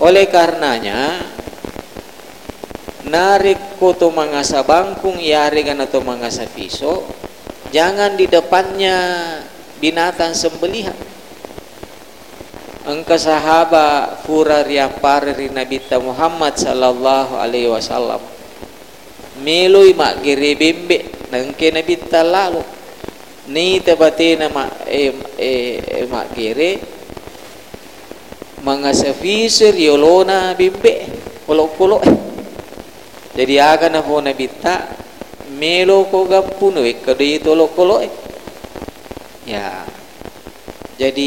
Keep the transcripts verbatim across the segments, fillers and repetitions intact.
Oleh karenanya narik ko to mangasa bangkung yari gana to mangasa piso, jangan di depannya binatang sembelihan. Engka sahaba fura riampare ri Nabi Muhammad sallallahu alaihi wasallam meloi mak gere bembe nangke Nabi lalu ni tabatena mak eh, eh, mak gere mangasa fisir yolona bembe kolok-kolok. Jadi aga na ho Nabi ta melo ko gapuno e kade tolok-kolok e. Ya. Jadi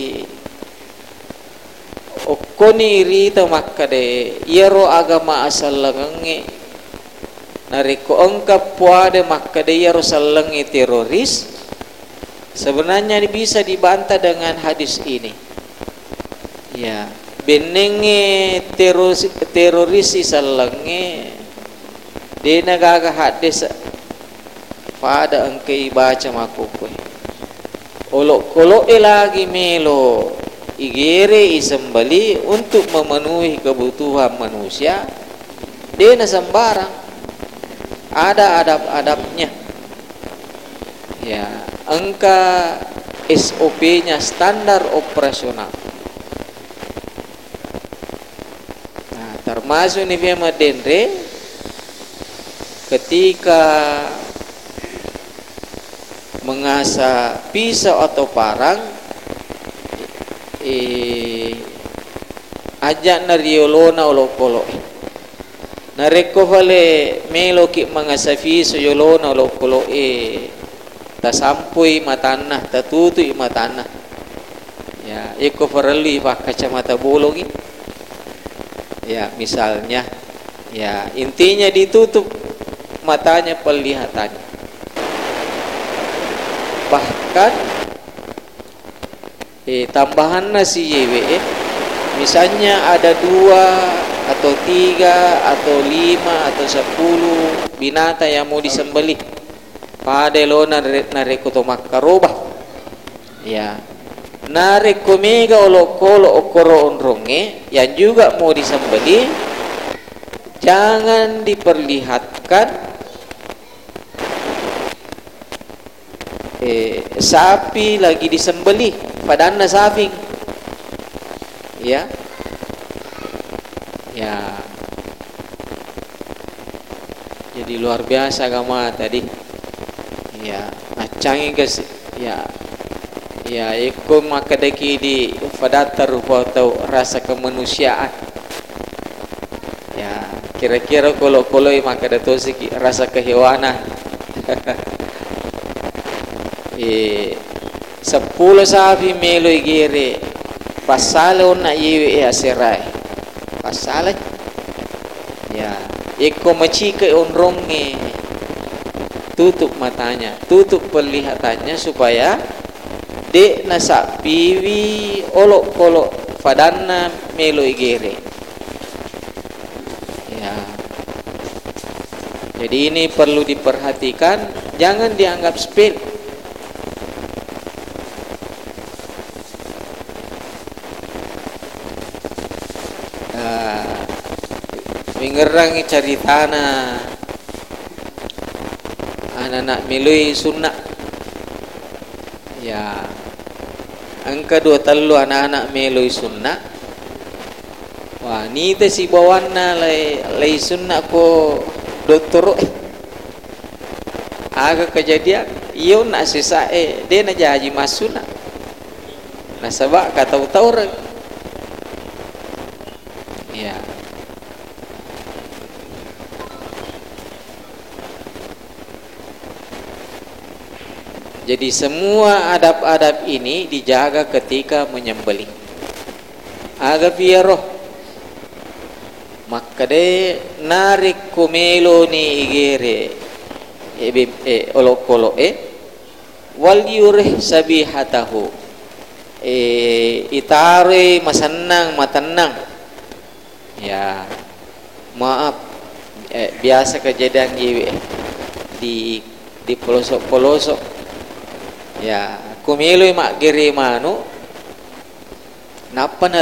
okoni rita makkade yero agama asal langange nariko engkap puade makkade yero salangi teroris. Sebenarnya bisa dibantah dengan hadis ini. Ya, benenge teroris teroris salangi de nagaga hadis pada engke baca makukwe. Olok-kolok lagi melo igere isembali untuk memenuhi kebutuhan manusia, dena sembarang, ada adab-adabnya. Ya, angka S O P-nya standar operasional. Nah, termasuk ni firma denre ketika mengasah pisau atau parang, eh, ajak nariolona olok-kolok nareko vale melo ki mengasah pisau yolona olok-kolok eh tasampui matanah tatutui matanah ya eko perlu pak kacamata bologi ya misalnya ya intinya ditutup matanya penglihatannya. Bahkan eh, tambahan nasi Y W eh, misalnya ada dua atau tiga atau lima atau sepuluh binatang yang mau disembelih pada lo nareko to makarobah ya nareko mega olok-kolok okoro onronge yang juga mau disembelih, jangan diperlihatkan Eh, sapi lagi disembelih padana sapi ya ya jadi luar biasa agama tadi ya acangi guys ya ya eko makadeki di fadatar rupa atau rasa kemanusiaan ya kira-kira kalau-kalau makadatosi rasa kehewanan. Eh, sepuluh sapi melo igere pasale ona yewe e aserai pasale ya eko macika onronge tutup matanya tutup penglihatannya supaya dek na sapiwi olok-kolok fadana melo igere ya. Jadi ini perlu diperhatikan, jangan dianggap sepele. Mengerangi cari tanah anak-anak milui sunnah ya angka dua telu anak-anak milui sunnah wah ni te si bawana lay lay sunnah ko doktor aga kejadian iyo nak sesae dia nak jadi masuna nasabak kata tahu ya. Jadi semua adab-adab ini dijaga ketika menyembelih. Aga piero maka de narik kumelo ni igere e e olok-kolok e wal yurih sabihatahu e itare masanang matanang ya maaf eh, biasa kejadian di di pelosok-pelosok ya kumilo mak gere manu napa na